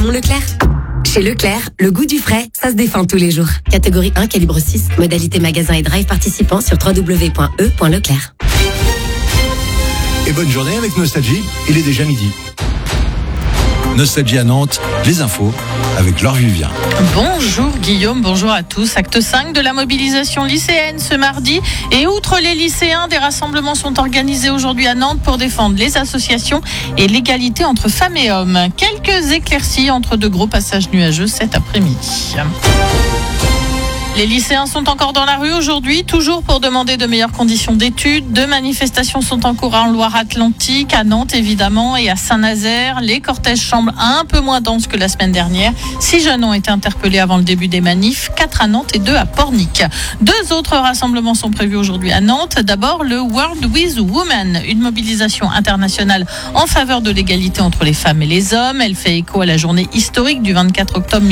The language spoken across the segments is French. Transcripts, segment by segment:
Mon Leclerc. Chez Leclerc, le goût du frais, ça se défend tous les jours. Catégorie 1, calibre 6. Modalité magasin et drive participant sur www.e.leclerc. Et bonne journée avec Nostalgie, il est déjà midi. Nostalgie à Nantes, les infos avec Laure Vivien. Bonjour Guillaume, bonjour à tous. Acte 5 de la mobilisation lycéenne ce mardi. Et outre les lycéens, des rassemblements sont organisés aujourd'hui à Nantes pour défendre les associations et l'égalité entre femmes et hommes. Quelques éclaircies entre de gros passages nuageux cet après-midi. Les lycéens sont encore dans la rue aujourd'hui, toujours pour demander de meilleures conditions d'études. 2 manifestations sont en cours en Loire-Atlantique, à Nantes évidemment et à Saint-Nazaire. Les cortèges semblent un peu moins denses que la semaine dernière. 6 jeunes ont été interpellés avant le début des manifs, 4 à Nantes et 2 à Pornic. 2 autres rassemblements sont prévus aujourd'hui à Nantes. D'abord, le World with Women, une mobilisation internationale en faveur de l'égalité entre les femmes et les hommes. Elle fait écho à la journée historique du 24 octobre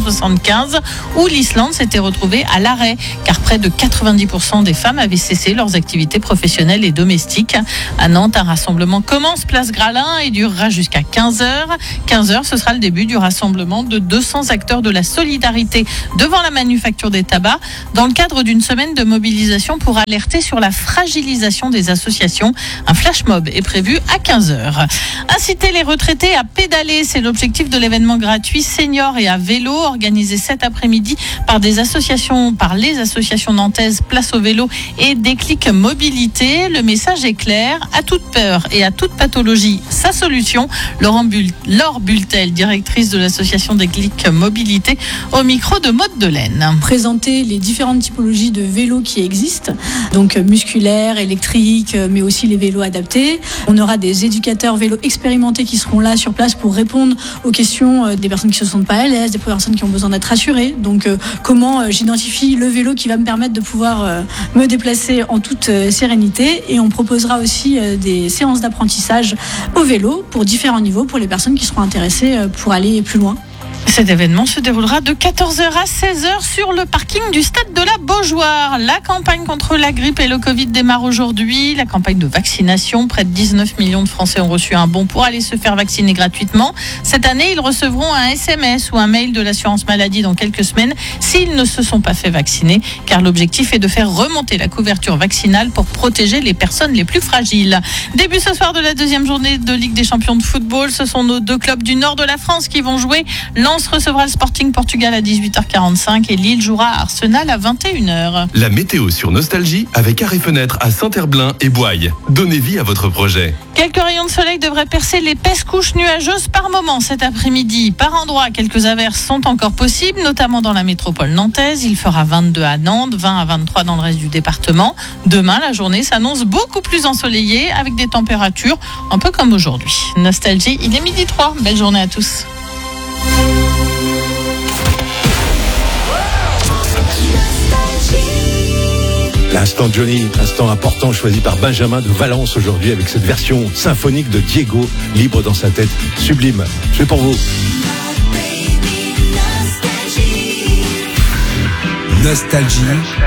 1975 où l'Islande s'était retrouvée à l'arrêt, car près de 90% des femmes avaient cessé leurs activités professionnelles et domestiques. À Nantes, un rassemblement commence place Gralin et durera jusqu'à 15h. 15h, ce sera le début du rassemblement de 200 acteurs de la solidarité devant la manufacture des tabacs, dans le cadre d'une semaine de mobilisation pour alerter sur la fragilisation des associations. Un flash mob est prévu à 15h. Inciter les retraités à pédaler, c'est l'objectif de l'événement gratuit Seniors et à vélo, organisé cet après-midi par les associations nantaises Place au vélo et Déclic Mobilité. Le message est clair: à toute peur et à toute pathologie, sa solution. Laure Bultel, directrice de l'association Déclic Mobilité, au micro de Maude Delaine. Présenter les différentes typologies de vélos qui existent, donc musculaires, électriques, mais aussi les vélos adaptés. On aura des éducateurs vélos expérimentés qui seront là sur place pour répondre aux questions des personnes qui ne se sentent pas à l'aise, des personnes qui ont besoin d'être rassurées. Donc comment j'identifie le vélo qui va me permettre de pouvoir me déplacer en toute sérénité, et on proposera aussi des séances d'apprentissage au vélo pour différents niveaux pour les personnes qui seront intéressées pour aller plus loin. Cet événement se déroulera de 14h à 16h sur le parking du stade de la Beaujoire. La campagne contre la grippe et le Covid démarre aujourd'hui. La campagne de vaccination, près de 19 millions de Français ont reçu un bon pour aller se faire vacciner gratuitement. Cette année, ils recevront un SMS ou un mail de l'assurance maladie dans quelques semaines s'ils ne se sont pas fait vacciner, car l'objectif est de faire remonter la couverture vaccinale pour protéger les personnes les plus fragiles. Début ce soir de la 2e journée de Ligue des champions de football. Ce sont nos 2 clubs du nord de la France qui vont jouer. Lens recevra le Sporting Portugal à 18h45 et Lille jouera à Arsenal à 21h. La météo sur Nostalgie avec Arrêt Fenêtre à Saint-Herblain et Boye. Donnez vie à votre projet. Quelques rayons de soleil devraient percer l'épaisse couche nuageuse par moment cet après-midi. Par endroits, quelques averses sont encore possibles, notamment dans la métropole nantaise. Il fera 22 à Nantes, 20 à 23 dans le reste du département. Demain, la journée s'annonce beaucoup plus ensoleillée avec des températures un peu comme aujourd'hui. Nostalgie, il est 12h03. Belle journée à tous. L'instant Johnny, instant important choisi par Benjamin de Valence aujourd'hui avec cette version symphonique de Diego, libre dans sa tête, sublime. Je fais pour vous. Nostalgie,